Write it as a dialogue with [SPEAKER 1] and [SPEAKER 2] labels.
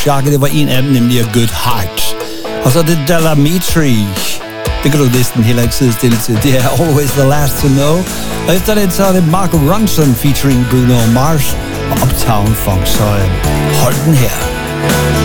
[SPEAKER 1] Shaka, det var en af dem, nemlig A Good Heart. Og så er det Dalamitri. Det kan du næsten heller ikke sidde stille til. Det er Always the Last to Know. Og efter det, så er det Mark Ronson featuring Bruno Mars og Uptown Funk. Så hold den her.